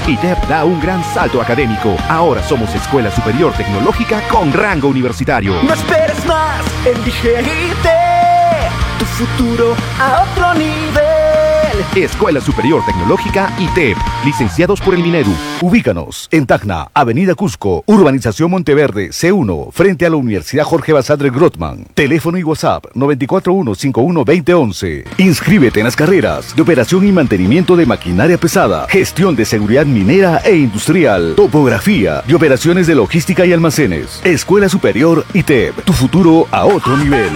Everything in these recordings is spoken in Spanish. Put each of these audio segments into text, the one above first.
ITEP da un gran salto académico. Ahora somos Escuela Superior Tecnológica con rango universitario. No esperes más, elige ITEP, tu futuro a otro nivel. Escuela Superior Tecnológica ITEP, licenciados por el Minedu. Ubícanos en Tacna, Avenida Cusco, Urbanización Monteverde, C1, frente a la Universidad Jorge Basadre Grottman. Teléfono y WhatsApp 941-51-2011. Inscríbete en las carreras de operación y mantenimiento de maquinaria pesada, gestión de seguridad minera e industrial, topografía y operaciones de logística y almacenes. Escuela Superior ITEP, tu futuro a otro nivel.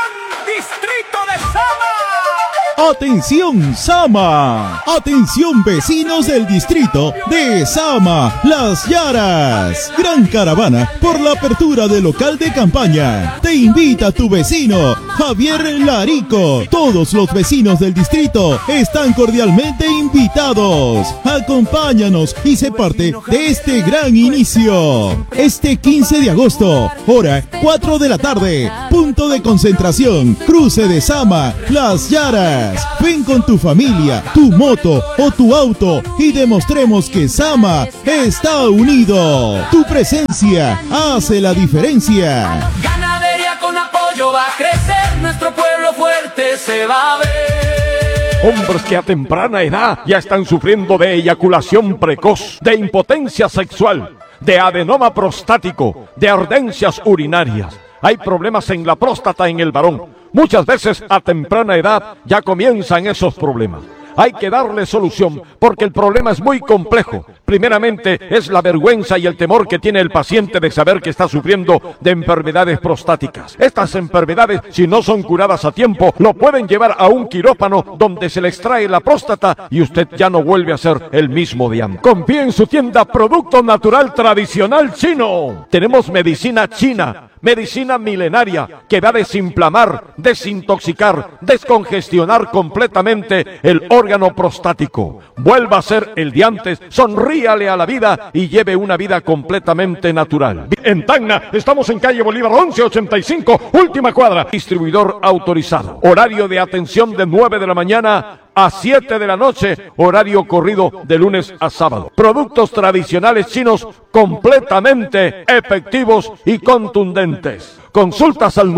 ¡Atención, Sama! ¡Atención, vecinos del distrito de Sama, Las Yaras! Gran caravana por la apertura del local de campaña. Te invita tu vecino, Javier Larico. Todos los vecinos del distrito están cordialmente invitados. Acompáñanos y sé parte de este gran inicio. Este 15 de agosto, hora 4 de la tarde, punto de concentración, cruce de Sama, Las Yaras. Ven con tu familia, tu moto o tu auto y demostremos que Sama está unido. Tu presencia hace la diferencia. Ganadería con apoyo va a crecer, nuestro pueblo fuerte se va a ver. Hombres que a temprana edad ya están sufriendo de eyaculación precoz, de impotencia sexual, de adenoma prostático, de ardencias urinarias. Hay problemas en la próstata en el varón. Muchas veces a temprana edad ya comienzan esos problemas. Hay que darle solución porque el problema es muy complejo. Primeramente es la vergüenza y el temor que tiene el paciente de saber que está sufriendo de enfermedades prostáticas. Estas enfermedades, si no son curadas a tiempo, lo pueden llevar a un quirófano donde se le extrae la próstata y usted ya no vuelve a ser el mismo de antes. Confíe en su tienda Producto Natural Tradicional Chino. Tenemos medicina china, medicina milenaria que va a desinflamar, desintoxicar, descongestionar completamente el órgano prostático. Vuelva a ser el de antes, sonríale a la vida y lleve una vida completamente natural. En Tacna estamos en calle Bolívar 1185, última cuadra. Distribuidor autorizado. Horario de atención de 9 de la mañana a 7 de la noche, horario corrido de lunes a sábado. Productos tradicionales chinos completamente efectivos y contundentes. Consultas al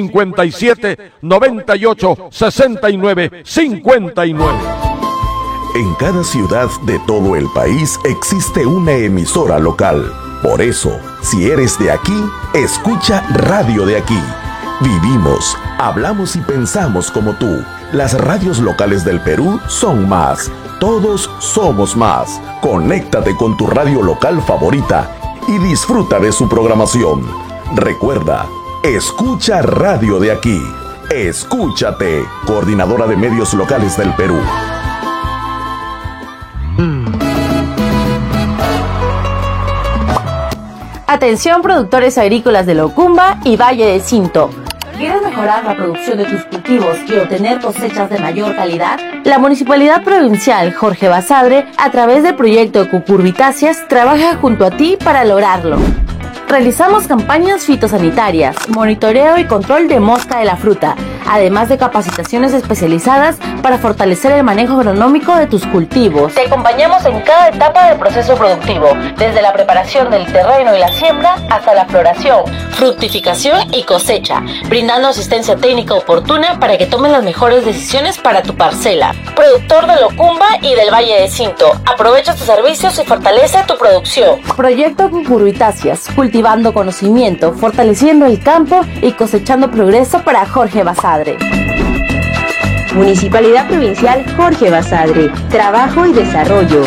957-98-69-59. En cada ciudad de todo el país existe una emisora local. Por eso, si eres de aquí, escucha Radio de Aquí. Vivimos, hablamos y pensamos como tú. Las radios locales del Perú son más. Todos somos más. Conéctate con tu radio local favorita y disfruta de su programación. Recuerda, escucha Radio de Aquí. Escúchate, Coordinadora de Medios Locales del Perú. Atención, productores agrícolas de Locumba y Valle de Cinto. ¿Quieres mejorar la producción de tus cultivos y obtener cosechas de mayor calidad? La Municipalidad Provincial Jorge Basadre, a través del proyecto Cucurbitáceas, trabaja junto a ti para lograrlo. Realizamos campañas fitosanitarias, monitoreo y control de mosca de la fruta, además de capacitaciones especializadas para fortalecer el manejo agronómico de tus cultivos. Te acompañamos en cada etapa del proceso productivo, desde la preparación del terreno y la siembra hasta la floración, fructificación y cosecha, brindando asistencia técnica oportuna para que tomes las mejores decisiones para tu parcela. Productor de Locumba y del Valle de Cinto, aprovecha tus servicios y fortalece tu producción. Proyecto Cucurbitáceas, cultivando conocimiento, fortaleciendo el campo y cosechando progreso para Jorge Basadre. Municipalidad Provincial Jorge Basadre, trabajo y desarrollo.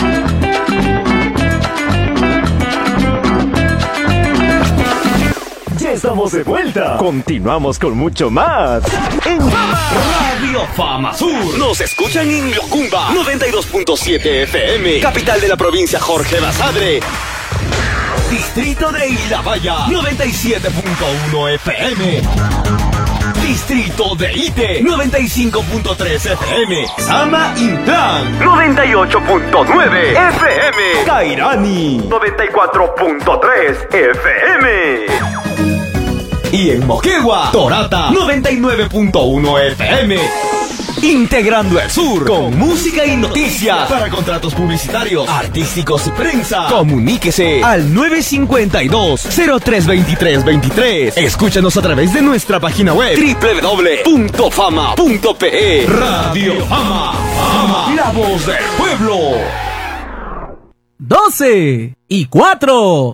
Ya estamos de vuelta. Continuamos con mucho más en Radio Fama Sur. Nos escuchan en Locumba 92.7 FM, capital de la provincia Jorge Basadre. Distrito de Ilhabaya 97.1 FM. Distrito de Ite 95.3 FM. Sama Intran 98.9 FM. Cairani 94.3 FM. Y en Moquegua, Torata 99.1 FM. integrando el sur con música y noticias. Para contratos publicitarios, artísticos y prensa, comuníquese al 952-032323. Escúchanos a través de nuestra página web www.fama.pe. Radio Fama, Fama, la voz del pueblo. 12:04.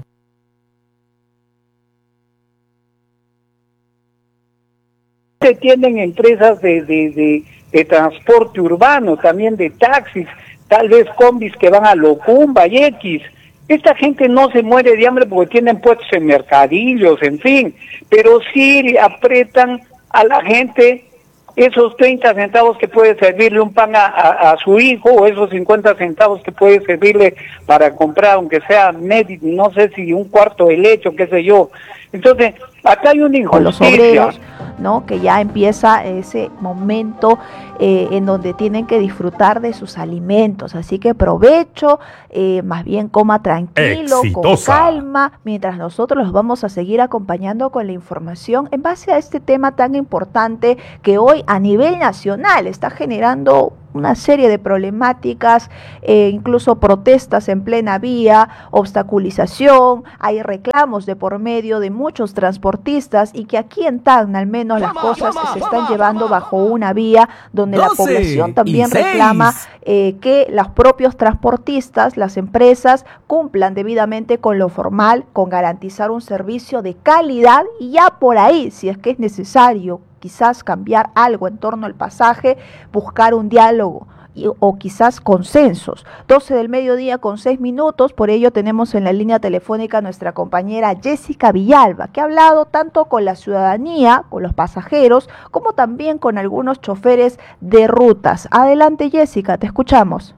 Tienen empresas de transporte urbano, también de taxis, tal vez combis que van a Locumba y X. Esta gente no se muere de hambre porque tienen puestos en mercadillos, en fin, pero sí le apretan a la gente esos 30 centavos que puede servirle un pan a su hijo, o esos 50 centavos que puede servirle para comprar, aunque sea no sé si un cuarto de leche, qué sé yo. Entonces, acá hay una injusticia. Los obreros, ¿no? Que ya empieza ese momento en donde tienen que disfrutar de sus alimentos, así que provecho, más bien coma tranquilo, con calma, mientras nosotros los vamos a seguir acompañando con la información en base a este tema tan importante que hoy a nivel nacional está generando una serie de problemáticas, incluso protestas en plena vía, obstaculización, hay reclamos de por medio de muchos transportistas, y que aquí en Tacna al menos las cosas se están llevando bajo una vía donde la población también reclama que los propios transportistas, las empresas, cumplan debidamente con lo formal, con garantizar un servicio de calidad, y ya por ahí, si es que es necesario quizás cambiar algo en torno al pasaje, buscar un diálogo o quizás consensos. 12:06 PM, por ello tenemos en la línea telefónica a nuestra compañera Jessica Villalba, que ha hablado tanto con la ciudadanía, con los pasajeros, como también con algunos choferes de rutas. Adelante, Jessica, te escuchamos.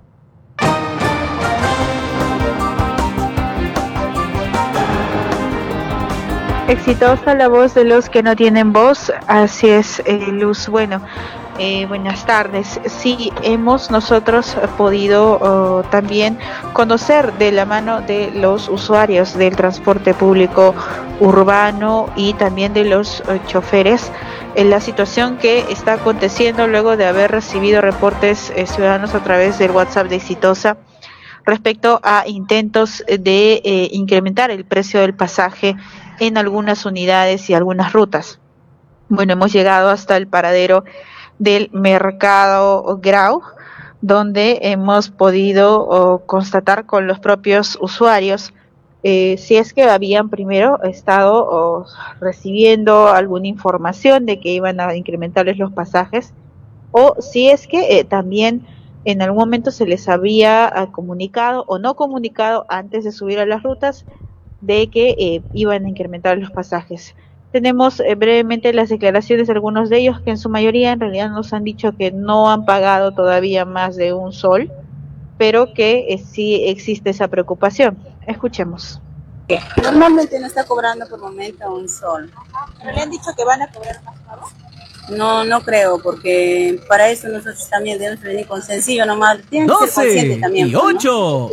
Exitosa la voz de los que no tienen voz, así es, Luz. Bueno, buenas tardes. Sí, hemos nosotros podido también conocer de la mano de los usuarios del transporte público urbano y también de los choferes la situación que está aconteciendo luego de haber recibido reportes ciudadanos a través del WhatsApp de Exitosa respecto a intentos de incrementar el precio del pasaje en algunas unidades y algunas rutas. Bueno, hemos llegado hasta el paradero del Mercado Grau, donde hemos podido constatar con los propios usuarios si es que habían primero estado recibiendo alguna información de que iban a incrementarles los pasajes, o si es que también en algún momento se les había comunicado o no comunicado antes de subir a las rutas de que iban a incrementar los pasajes. Tenemos brevemente las declaraciones de algunos de ellos, que en su mayoría en realidad nos han dicho que no han pagado todavía más de un sol, pero que sí existe esa preocupación. Escuchemos. Normalmente no está cobrando por momento un sol. ¿No le han dicho que van a cobrar más caro? No creo, porque para eso nosotros también debemos venir con sencillo nomás. Tienen que ser conscientes también. 12:08.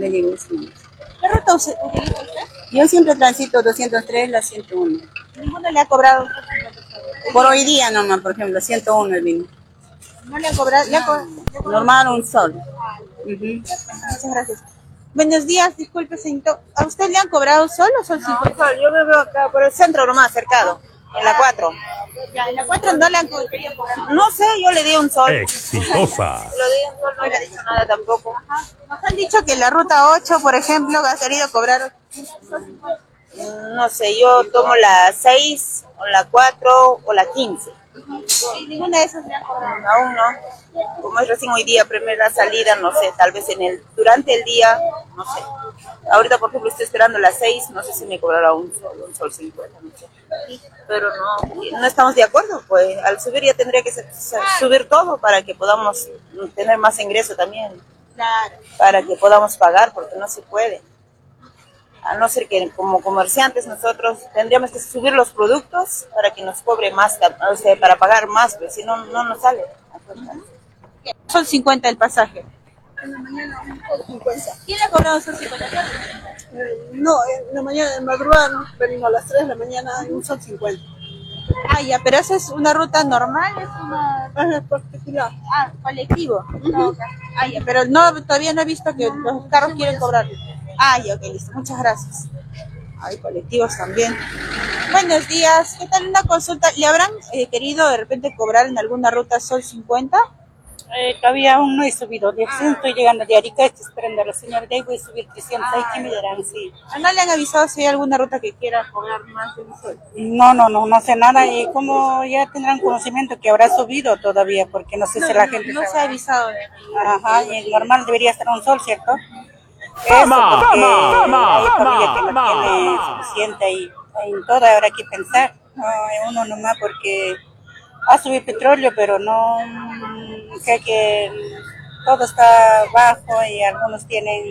¿Qué ruta utiliza usted? Yo siempre transito 203, la 101. ¿Ninguno le ha cobrado? Por hoy día nomás, por ejemplo, 101 el vino. ¿No le han cobrado? Normal, un sol. Muchas gracias. Buenos días, disculpe, señor. ¿A usted le han cobrado sol o sol 50? Yo me veo acá por el centro nomás, cercado, en la 4. Ya, en la 4 no le han cobrado. No sé, yo le di un sol. Exitosa. Lo di un sol, no le he dicho nada tampoco. Nos han dicho que en la ruta 8, por ejemplo, ha querido cobrar. No sé, yo tomo la 6, o la 4, o la 15. ¿Y ninguna de esas le han cobrado? Aún no. Como es recién hoy día, primera salida, no sé, tal vez durante el día, no sé. Ahorita, por ejemplo, estoy esperando las 6, no sé si me cobrará un sol 50, no sé. Pero no estamos de acuerdo, pues al subir ya tendría que subir todo para que podamos tener más ingreso también. Claro. Para que podamos pagar, porque no se puede. A no ser que como comerciantes nosotros tendríamos que subir los productos para que nos cobre más, o sea, para pagar más, pues si no, no nos sale. Son 50 el pasaje. En la mañana un 50. ¿Quién le ha cobrado esos 50? No, en la mañana, en madrugada, ¿no? Venimos a las 3 de la mañana y un sol 50. Ah, ya, pero esa es una ruta normal, es una... Ah, colectivo. Ah, ya, pero no, todavía no he visto que los carros quieren cobrar. Ah, ya, ok, listo, muchas gracias. Hay colectivos también. Buenos días, ¿qué tal? Una consulta, ¿le habrán querido de repente cobrar en alguna ruta Sol 50? Todavía aún no he subido, estoy llegando de Arica, estoy esperando a la señora de ahí, voy a subir 300, ahí que me darán, sí. ¿No le han avisado si hay alguna ruta que quiera cobrar más de un sol? No sé nada, y como ya tendrán conocimiento que habrá subido todavía, porque no sé si la gente... No se ha avisado. Ajá, y normal debería estar un sol, ¿cierto? ¡Toma! Hay familia que no tiene suficiente y en todo habrá que pensar, no uno nomás porque ha subido petróleo, pero no, sé que todo está bajo y algunos tienen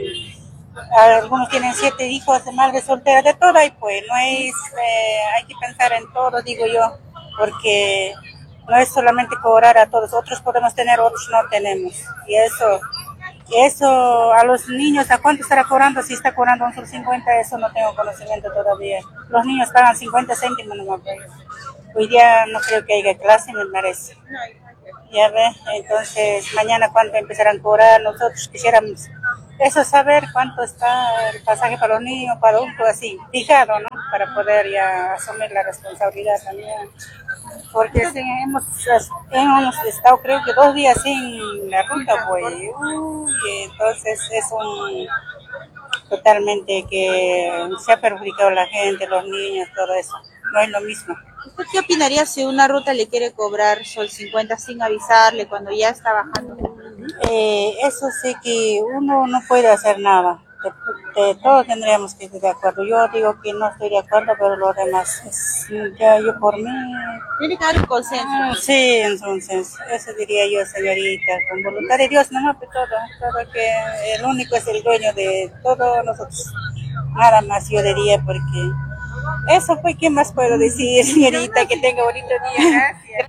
7 hijos de madre soltera, de todo, y pues no es, hay que pensar en todo, digo yo, porque no es solamente cobrar a todos, otros podemos tener, otros no tenemos, y eso a los niños, ¿a cuánto estará cobrando? Si está cobrando un sol 50, eso no tengo conocimiento todavía. Los niños pagan 50 céntimos nomás. Hoy día no creo que haya clase, me parece. Ya ves, entonces mañana cuánto empezarán a cobrar, nosotros quisiéramos eso, saber cuánto está el pasaje para los niños, para adultos, así, fijado, ¿no? Para poder ya asumir la responsabilidad también. Porque sí, hemos estado creo que 2 días sin la ruta, pues, y entonces es totalmente que se ha perjudicado la gente, los niños, todo eso, no es lo mismo. ¿Usted qué opinaría si una ruta le quiere cobrar Sol 50 sin avisarle cuando ya está bajando? Eso sí que uno no puede hacer nada. Todos tendríamos que estar de acuerdo. Yo digo que no estoy de acuerdo, pero lo demás, ya yo por mí... Tiene que haber un consenso. Sí, entonces, eso diría yo, señorita, con voluntad de Dios, nomás que todo que el único es el dueño de todos nosotros. Nada más yo diría, porque eso fue, ¿qué más puedo decir, señorita? Que tenga bonito día, gracias.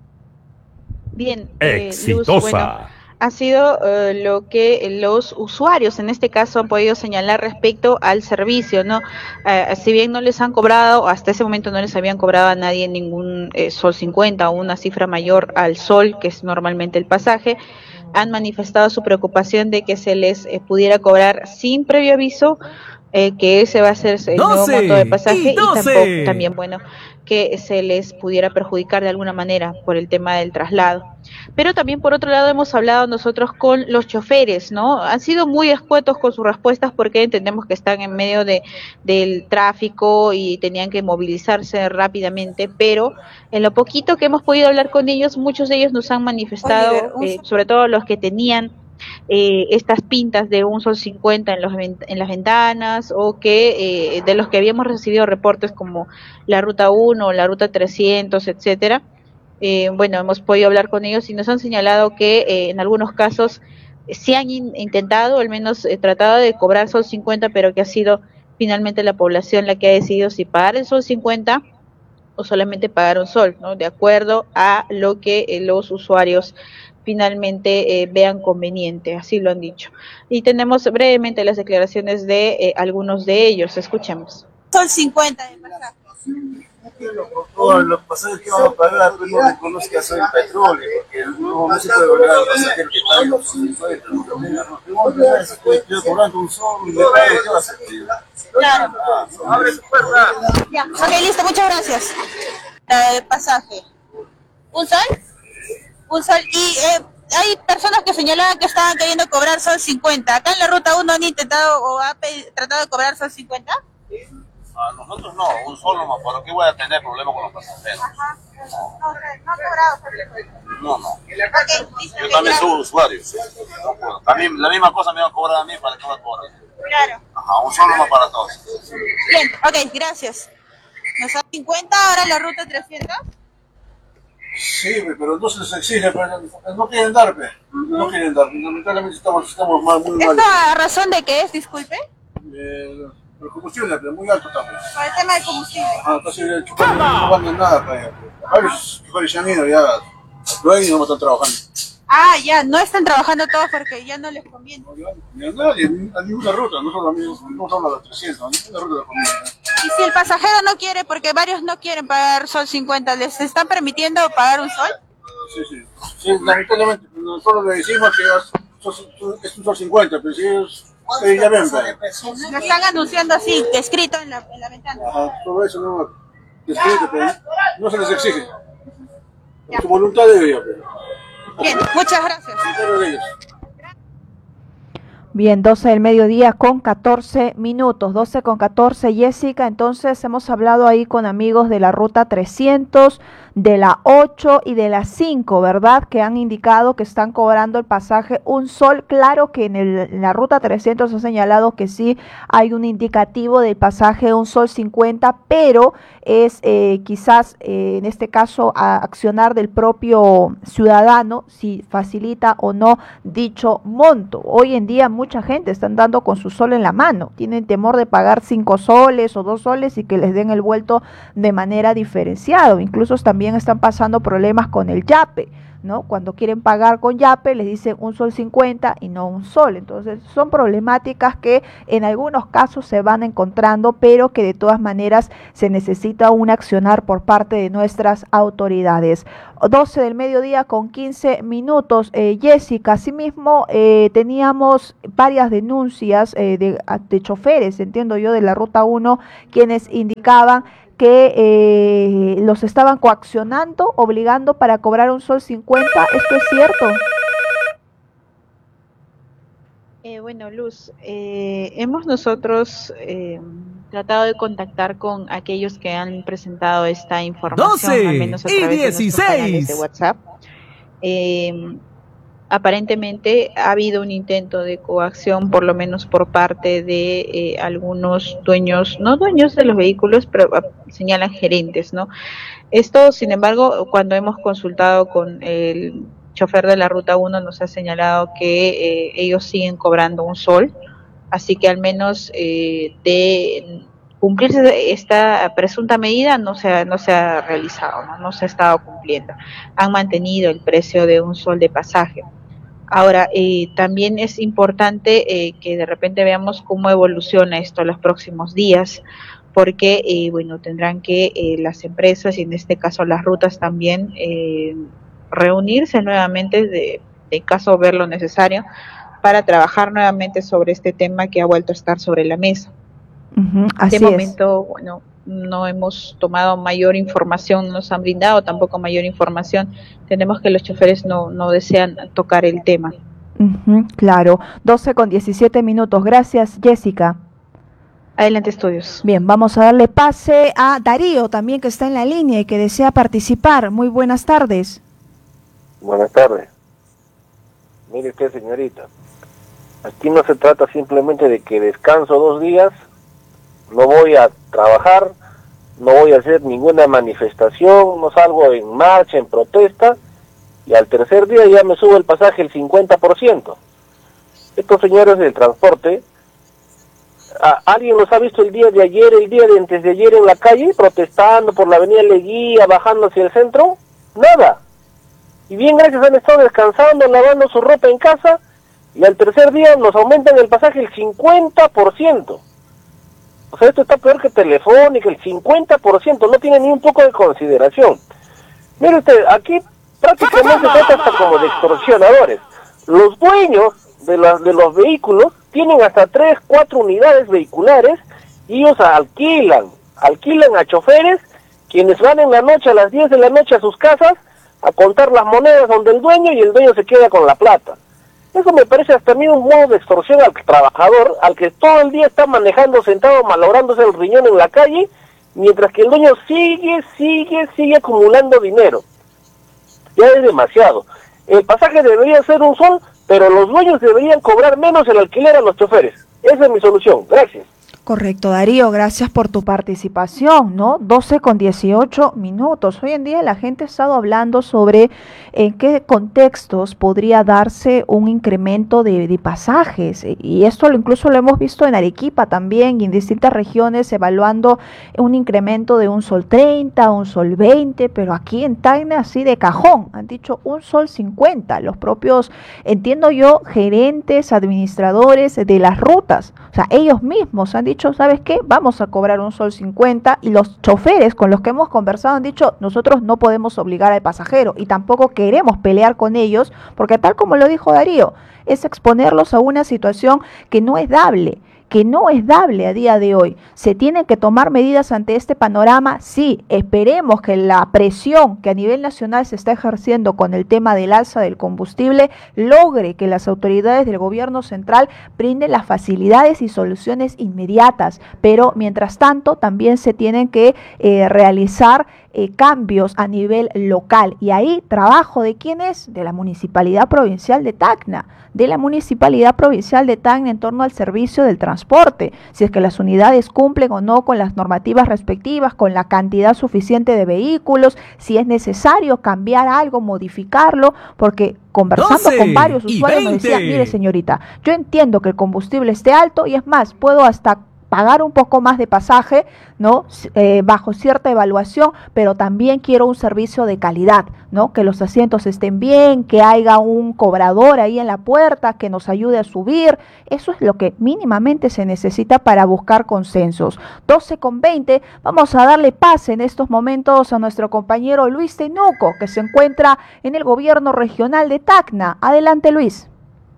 Bien, exitosa. Luz, bueno, ha sido lo que los usuarios en este caso han podido señalar respecto al servicio, ¿no? Si bien no les han cobrado, hasta ese momento no les habían cobrado a nadie ningún Sol 50 o una cifra mayor al sol, que es normalmente el pasaje, han manifestado su preocupación de que se les pudiera cobrar sin previo aviso, que ese va a ser el nuevo monto de pasaje, y tampoco, también, bueno, que se les pudiera perjudicar de alguna manera por el tema del traslado. Pero también, por otro lado, hemos hablado nosotros con los choferes, ¿no? Han sido muy escuetos con sus respuestas porque entendemos que están en medio del tráfico y tenían que movilizarse rápidamente, pero en lo poquito que hemos podido hablar con ellos, muchos de ellos nos han manifestado, sobre todo los que tenían estas pintas de un Sol 50 en las ventanas, o que de los que habíamos recibido reportes como la ruta 1, la ruta 300, etcétera. Bueno, hemos podido hablar con ellos y nos han señalado que en algunos casos sí han intentado, al menos tratado de cobrar Sol 50, pero que ha sido finalmente la población la que ha decidido si pagar el Sol 50 o solamente pagar un sol, ¿no? De acuerdo a lo que los usuarios finalmente vean conveniente, así lo han dicho. Y tenemos brevemente las declaraciones de algunos de ellos, escuchemos. Sol 50 de pasaje. Los pasajes que vamos a pagar, pues no reconoce que soy el petróleo, porque no se puede cobrar al pasajero que pague los 50, estoy cobrando un sol, me pague, ¿qué va a hacer? Claro. Abre su puerta. Ya, ok, listo, muchas gracias. Pasaje. ¿Un sol? Un sol. Y hay personas que señalaban que estaban queriendo cobrar Sol 50. ¿Acá en la ruta 1 han intentado o ha tratado de cobrar Sol 50? A nosotros no, un sol nomás, ¿por qué voy a tener problemas con los pasajeros? Ajá. No ha cobrado Sol 50. No. Okay, listo, yo también soy usuario. También la misma cosa me van a cobrar a mí, ¿para qué va a cobrar? Claro. Ajá, un sol nomás para todos. Bien, ok, gracias. ¿Nos da 50 ahora la ruta 300? Sí, pero entonces se exige, pero no quieren darme. No quieren darme. Lamentablemente estamos muy mal. ¿Esta razón de qué es, disculpe? El combustible es muy alto también. Por el tema del combustible. Entonces el chofer no venden nada para allá. Varios choferes ya dueños no están trabajando. Ah, ya, no están trabajando todos porque ya no les conviene. Ni a nadie, a ninguna ruta, no solo a las 300, a ninguna ruta les conviene. Y si el pasajero no quiere, porque varios no quieren pagar sol 50, ¿les están permitiendo pagar un sol? Sí, lamentablemente, nosotros le decimos que es un sol 50, pero si ellos ya ven, Lo están anunciando así, descrito en la ventana. Ajá, todo eso no descrito, pero no se les exige. Por su voluntad de ellos. Bien, muchas gracias. Bien, 12 del mediodía con 14 minutos, 12 con 14, Jessica. Entonces hemos hablado ahí con amigos de la ruta 300, de la 8 y de la 5, ¿verdad? Que han indicado que están cobrando el pasaje un sol. Claro que en la ruta 300 ha señalado que sí hay un indicativo del pasaje un sol 50, pero es quizás en este caso accionar del propio ciudadano si facilita o no dicho monto. Hoy en día mucha gente está andando con su sol en la mano, tienen temor de pagar 5 soles o 2 soles y que les den el vuelto de manera diferenciada. Incluso también están pasando problemas con el yape, ¿no? Cuando quieren pagar con yape les dicen un sol 50 y no un sol. Entonces son problemáticas que en algunos casos se van encontrando, pero que de todas maneras se necesita un accionar por parte de nuestras autoridades. 12 del mediodía con 15 minutos. Jessica, asimismo teníamos varias denuncias de choferes, entiendo yo, de la ruta 1, quienes indicaban que los estaban coaccionando, obligando para cobrar un sol 50. ¿Esto es cierto? Bueno, Luz, hemos nosotros tratado de contactar con aquellos que han presentado esta información, 12 al menos a y través de nuestros canales 16 de WhatsApp. Aparentemente ha habido un intento de coacción, por lo menos por parte de algunos dueños, no dueños de los vehículos, pero señalan gerentes, ¿no? Esto, sin embargo, cuando hemos consultado con el chofer de la Ruta 1, nos ha señalado que ellos siguen cobrando un sol, así que al menos de cumplirse esta presunta medida no se ha realizado, no se ha estado cumpliendo. Han mantenido el precio de un sol de pasaje. Ahora, también es importante que de repente veamos cómo evoluciona esto los próximos días, porque, bueno, tendrán que las empresas y en este caso las rutas también reunirse nuevamente de caso ver lo necesario para trabajar nuevamente sobre este tema que ha vuelto a estar sobre la mesa. Así de momento, bueno, no hemos tomado mayor información, no nos han brindado tampoco mayor información. Tenemos que los choferes no desean tocar el tema. Claro, 12 con 17 minutos. Gracias, Jessica. Adelante, estudios. Bien, vamos a darle pase a Darío también, que está en la línea y que desea participar. Muy buenas tardes. Buenas tardes. Mire usted, señorita, aquí no se trata simplemente de que descanso 2 días, no voy a trabajar, no voy a hacer ninguna manifestación, no salgo en marcha, en protesta, y al tercer día ya me sube el pasaje el 50%. Estos señores del transporte, ¿alguien los ha visto el día de ayer, el día de antes de ayer en la calle, protestando por la avenida Leguía, bajando hacia el centro? Nada. Y bien, gracias, han estado descansando, lavando su ropa en casa, y al tercer día nos aumentan el pasaje el 50%. O sea, esto está peor que Telefónica, el 50%, no tiene ni un poco de consideración. Mire usted, aquí prácticamente se trata hasta como de extorsionadores. Los dueños de los vehículos tienen hasta 3, 4 unidades vehiculares y ellos alquilan a choferes, quienes van en la noche a las 10 de la noche a sus casas a contar las monedas donde el dueño y el dueño se queda con la plata. Eso me parece hasta a mí un modo de extorsión al trabajador, al que todo el día está manejando sentado, malográndose el riñón en la calle, mientras que el dueño sigue acumulando dinero. Ya es demasiado. El pasaje debería ser un sol, pero los dueños deberían cobrar menos el alquiler a los choferes. Esa es mi solución. Gracias. Correcto, Darío, gracias por tu participación, ¿no? 12 con 18 minutos. Hoy en día la gente ha estado hablando sobre en qué contextos podría darse un incremento de pasajes, y esto incluso lo hemos visto en Arequipa también y en distintas regiones, evaluando un incremento de un sol 30, un sol 20, pero aquí en Tacna así de cajón, han dicho un sol 50, los propios, entiendo yo, gerentes, administradores de las rutas. O sea, ellos mismos han dicho, ¿sabes qué? Vamos a cobrar un sol 50, y los choferes con los que hemos conversado han dicho, nosotros no podemos obligar al pasajero y tampoco queremos pelear con ellos, porque tal como lo dijo Darío, es exponerlos a una situación que no es dable a día de hoy. Se tienen que tomar medidas ante este panorama. Sí, esperemos que la presión que a nivel nacional se está ejerciendo con el tema del alza del combustible logre que las autoridades del gobierno central brinden las facilidades y soluciones inmediatas, pero mientras tanto también se tienen que realizar cambios a nivel local, y ahí trabajo de quién es, de la Municipalidad Provincial de Tacna, en torno al servicio del transporte, si es que las unidades cumplen o no con las normativas respectivas, con la cantidad suficiente de vehículos, si es necesario cambiar algo, modificarlo, porque conversando con varios usuarios me decían, mire señorita, yo entiendo que el combustible esté alto y es más, puedo hasta pagar un poco más de pasaje, ¿no? Bajo cierta evaluación, pero también quiero un servicio de calidad, ¿no? Que los asientos estén bien, que haya un cobrador ahí en la puerta que nos ayude a subir. Eso es lo que mínimamente se necesita para buscar consensos. 12:20, vamos a darle pase en estos momentos a nuestro compañero Luis Tenuco, que se encuentra en el gobierno regional de Tacna. Adelante, Luis.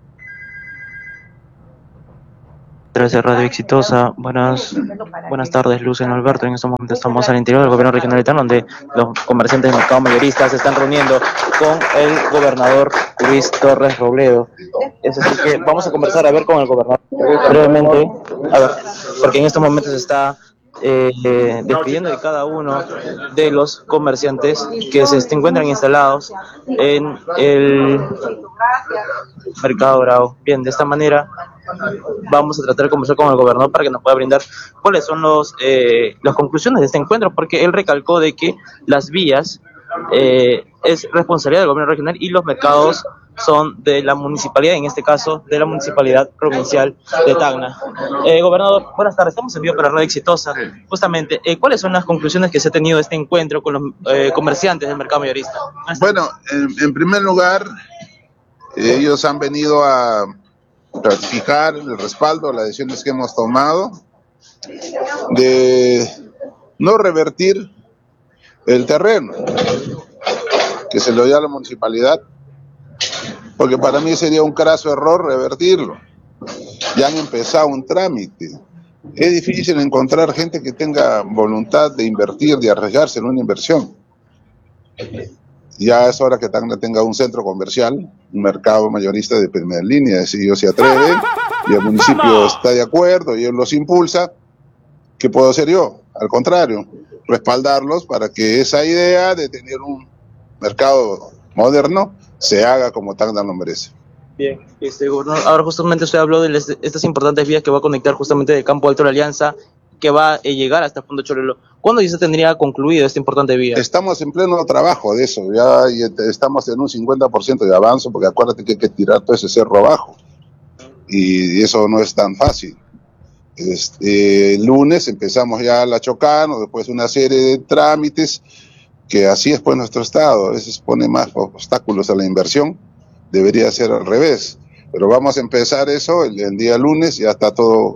Gracias, Radio Exitosa. Buenas tardes, Luz y Alberto. En estos momentos estamos al interior del gobierno regional de Tacna, donde los comerciantes del mercado mayorista se están reuniendo con el gobernador Luis Torres Robledo. Es así que vamos a conversar a ver con el gobernador brevemente, a ver, porque en estos momentos se está despidiendo de cada uno de los comerciantes que se encuentran instalados en el Mercado Bravo. Bien, de esta manera vamos a tratar de conversar con el gobernador para que nos pueda brindar cuáles son las conclusiones de este encuentro, porque él recalcó de que las vías es responsabilidad del gobierno regional y los mercados son de la municipalidad, en este caso de la Municipalidad Provincial de Tacna. Gobernador, buenas tardes, estamos en vivo para Radio Exitosa. Justamente, ¿cuáles son las conclusiones que se ha tenido de este encuentro con los comerciantes del mercado mayorista? Bueno, en primer lugar, ellos han venido a ratificar el respaldo a las decisiones que hemos tomado de no revertir el terreno que se lo dio a la municipalidad, porque para mí sería un craso error revertirlo. Ya han empezado un trámite. Es difícil encontrar gente que tenga voluntad de invertir, de arriesgarse en una inversión. Ya es hora que Tacna tenga un centro comercial, un mercado mayorista de primera línea. Si ellos se atreven y el municipio está de acuerdo y él los impulsa, ¿qué puedo hacer yo? Al contrario, respaldarlos para que esa idea de tener un mercado moderno se haga como Tacna lo merece. Bien, gobernador, ahora justamente usted habló de estas importantes vías que va a conectar justamente del Campo Alto de la Alianza, que va a llegar hasta Fondo Chololo. ¿Cuándo ya se tendría concluido esta importante vía? Estamos en pleno trabajo de eso, ya estamos en un 50% de avance, porque acuérdate que hay que tirar todo ese cerro abajo, y eso no es tan fácil. El lunes empezamos ya la Chocano, después una serie de trámites, que así es pues nuestro estado, a veces pone más obstáculos a la inversión, debería ser al revés, pero vamos a empezar eso el día lunes, ya está todo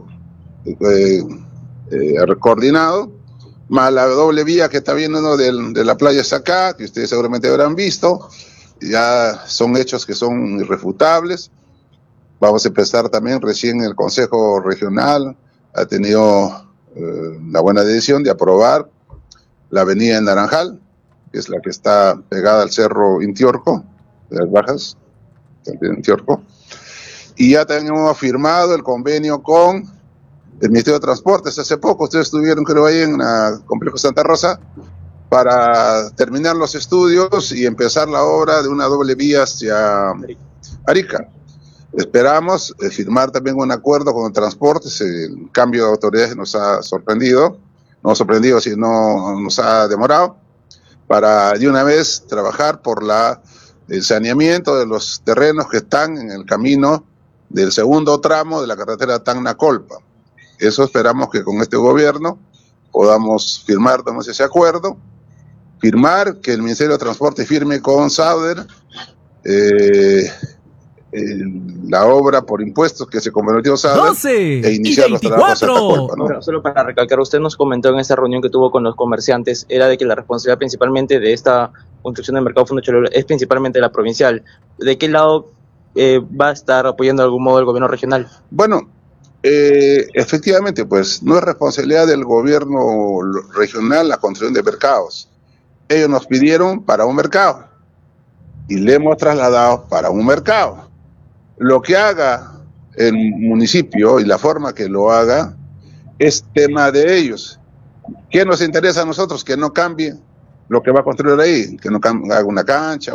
coordinado, más la doble vía que está viendo de la playa Sacá, que ustedes seguramente habrán visto, ya son hechos que son irrefutables. Vamos a empezar también, recién el Consejo Regional ha tenido la buena decisión de aprobar la avenida en Naranjal, que es la que está pegada al cerro Intiorco, de las Bajas, también Intiorco, y ya tenemos firmado el convenio con el Ministerio de Transportes. Hace poco ustedes estuvieron, creo, ahí en el Complejo Santa Rosa para terminar los estudios y empezar la obra de una doble vía hacia Arica. Esperamos firmar también un acuerdo con el Transportes. El cambio de autoridades nos ha sorprendido, sino nos ha demorado, para de una vez trabajar por el saneamiento de los terrenos que están en el camino del segundo tramo de la carretera Tacna-Colpa. Eso esperamos que con este gobierno podamos firmar ese acuerdo, firmar que el Ministerio de Transporte firme con Sauder la obra por impuestos que se comprometió Sadra e iniciar los trabajos a Atacualpa, ¿no? Bueno, solo para recalcar, usted nos comentó en esta reunión que tuvo con los comerciantes, era de que la responsabilidad principalmente de esta construcción del mercado Fundo Chololo es principalmente la provincial. ¿De qué lado va a estar apoyando de algún modo el gobierno regional? Bueno, efectivamente, pues no es responsabilidad del gobierno regional la construcción de mercados. Ellos nos pidieron para un mercado y le hemos trasladado para un mercado. Lo que haga el municipio y la forma que lo haga es tema de ellos. ¿Qué nos interesa a nosotros? Que no cambie lo que va a construir ahí, que no haga una cancha,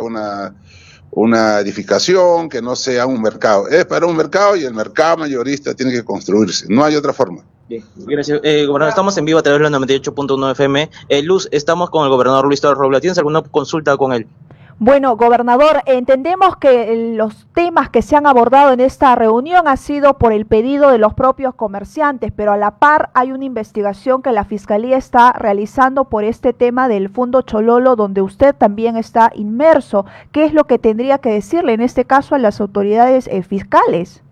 una edificación, que no sea un mercado. Es para un mercado y el mercado mayorista tiene que construirse, no hay otra forma. Bien, gracias. Gobernador, estamos en vivo a través de la 98.1 FM. Luz, estamos con el gobernador Luis Torres Robledo. ¿Tienes alguna consulta con él? Bueno, gobernador, entendemos que los temas que se han abordado en esta reunión ha sido por el pedido de los propios comerciantes, pero a la par hay una investigación que la Fiscalía está realizando por este tema del Fundo Chololo, donde usted también está inmerso. ¿Qué es lo que tendría que decirle en este caso a las autoridades fiscales?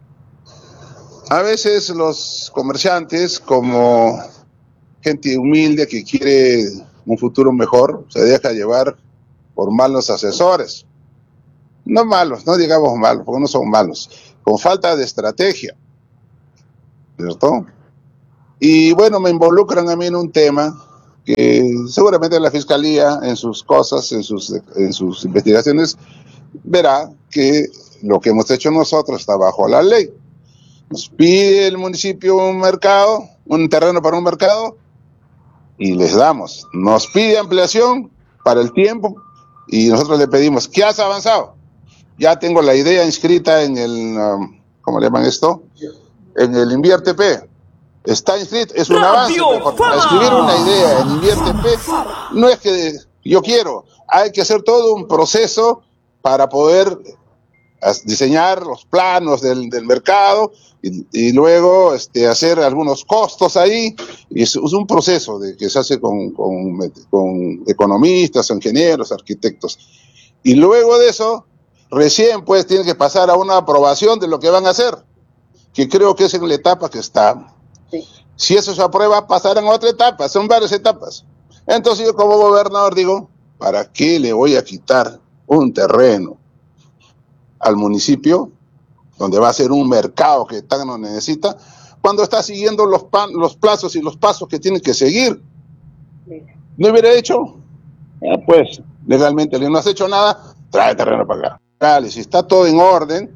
A veces los comerciantes, como gente humilde que quiere un futuro mejor, se deja llevar por malos asesores. No malos, no digamos malos, porque no son malos, con falta de estrategia, ¿cierto? Y bueno, me involucran a mí en un tema que seguramente la Fiscalía en sus cosas, en sus investigaciones, verá que lo que hemos hecho nosotros está bajo la ley. Nos pide el municipio un mercado, un terreno para un mercado, y les damos. Nos pide ampliación para el tiempo, y nosotros le pedimos, ¿qué has avanzado? Ya tengo la idea inscrita en el, ¿cómo le llaman esto? En el InvierTP. Está inscrito, es un avance. Para escribir una idea en InvierTP, no es que yo quiero, hay que hacer todo un proceso para poder diseñar los planos del mercado y luego hacer algunos costos ahí. Y es un proceso que se hace con economistas, ingenieros, arquitectos. Y luego de eso, recién pues tiene que pasar a una aprobación de lo que van a hacer, que creo que es en la etapa que está. Sí. Si eso se aprueba, pasarán a otra etapa, son varias etapas. Entonces yo como gobernador digo, ¿para qué le voy a quitar un terreno al municipio, donde va a ser un mercado que tan no necesita, cuando está siguiendo los plazos y los pasos que tiene que seguir? ¿No hubiera hecho? Pues, legalmente, no has hecho nada, trae terreno para acá. Dale, si está todo en orden,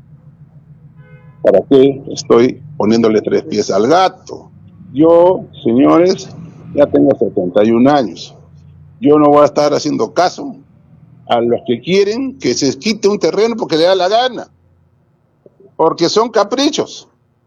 ¿para qué estoy poniéndole 3 pies al gato? Yo, señores, ya tengo 71 años. Yo no voy a estar haciendo caso a los que quieren que se quite un terreno porque le da la gana, porque son caprichos.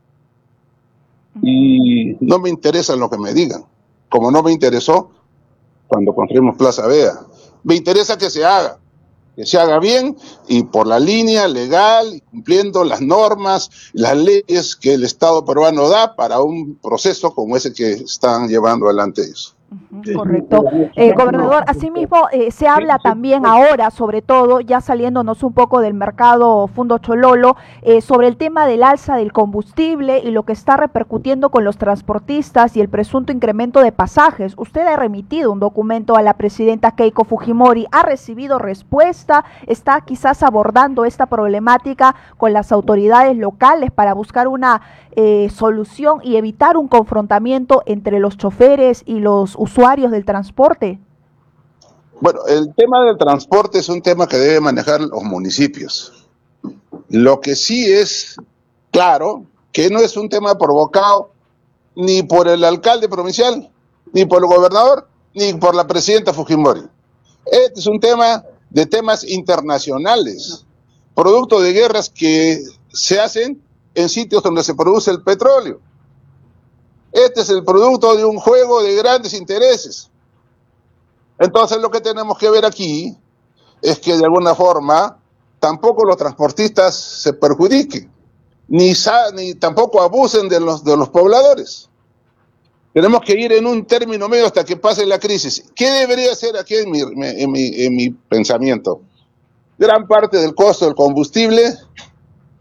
Y no me interesa lo que me digan, como no me interesó cuando construimos Plaza Vea. Me interesa que se haga bien y por la línea legal, cumpliendo las normas, las leyes que el Estado peruano da para un proceso como ese que están llevando adelante ellos. Correcto. Gobernador, asimismo se habla también ahora, sobre todo, ya saliéndonos un poco del mercado Fundo Chololo, sobre el tema del alza del combustible y lo que está repercutiendo con los transportistas y el presunto incremento de pasajes. Usted ha remitido un documento a la presidenta Keiko Fujimori, ¿ha recibido respuesta? ¿Está quizás abordando esta problemática con las autoridades locales para buscar una solución y evitar un confrontamiento entre los choferes y los usuarios del transporte? Bueno, el tema del transporte es un tema que deben manejar los municipios. Lo que sí es claro, que no es un tema provocado ni por el alcalde provincial, ni por el gobernador, ni por la presidenta Fujimori. Este es un tema de temas internacionales, producto de guerras que se hacen en sitios donde se produce el petróleo. Este es el producto de un juego de grandes intereses. Entonces lo que tenemos que ver aquí es que de alguna forma tampoco los transportistas se perjudiquen, ni tampoco abusen de los pobladores. Tenemos que ir en un término medio hasta que pase la crisis. ¿Qué debería hacer aquí en mi pensamiento? Gran parte del costo del combustible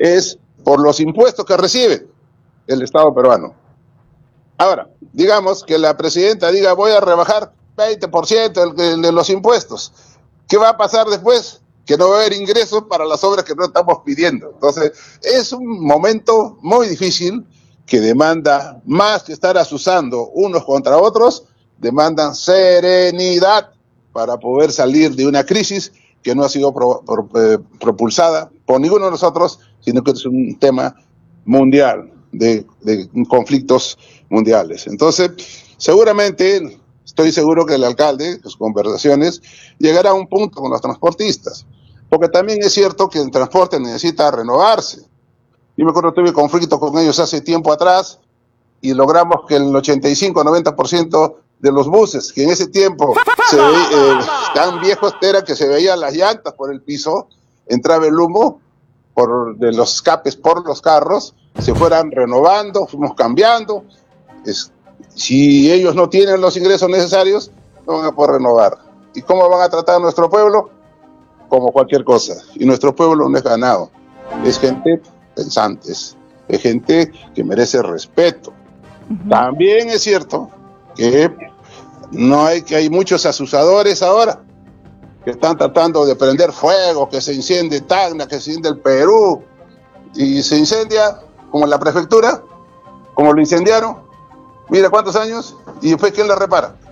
es por los impuestos que recibe el Estado peruano. Ahora, digamos que la presidenta diga voy a rebajar 20% de los impuestos. ¿Qué va a pasar después? Que no va a haber ingresos para las obras que no estamos pidiendo. Entonces, es un momento muy difícil que demanda, más que estar asusando unos contra otros, demandan serenidad para poder salir de una crisis que no ha sido propulsada por ninguno de nosotros, sino que es un tema mundial, de conflictos mundiales. Entonces, seguramente, estoy seguro que el alcalde, en sus conversaciones, llegará a un punto con los transportistas, porque también es cierto que el transporte necesita renovarse. Yo me acuerdo que tuve conflicto con ellos hace tiempo atrás y logramos que el 85-90% de los buses, que en ese tiempo tan viejos era que se veían las llantas por el piso, entraba el humo de los escapes por los carros, se fueran renovando, fuimos cambiando. Si ellos no tienen los ingresos necesarios, no van a poder renovar. ¿Y cómo van a tratar a nuestro pueblo? Como cualquier cosa. Y nuestro pueblo no es ganado, es gente pensante, es gente que merece respeto. También es cierto que hay muchos asusadores ahora que están tratando de prender fuego, que se incendie Tacna, que se incendie el Perú, y se incendia como la prefectura, como lo incendiaron, mira cuántos años, y después ¿quién la repara?